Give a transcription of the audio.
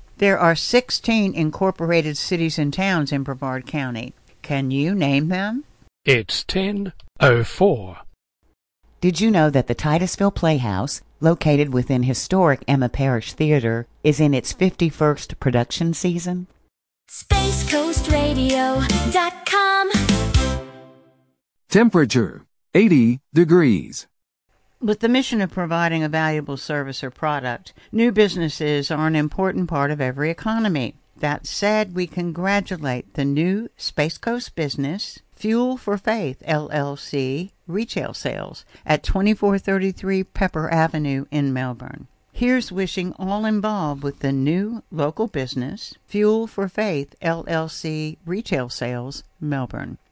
There are 16 incorporated cities and towns in Brevard County. Can you name them? It's 10:04. Did you know that the Titusville Playhouse, located within historic Emma Parish Theater, is in its 51st production season? SpaceCoastRadio.com. Temperature 80 degrees. With the mission of providing a valuable service or product, new businesses are an important part of every economy. That said, we congratulate the new Space Coast business, Fuel for Faith, LLC, retail sales at 2433 Pepper Avenue in Melbourne. Here's wishing all involved with the new local business, Fuel for Faith, LLC, retail sales, Melbourne.